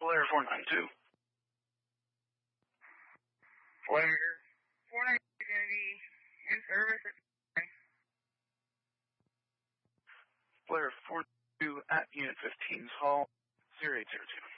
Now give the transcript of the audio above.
Blair 492. Blair 492 Unity, in service at Blair 42 at Unit 15's Hall, 0802.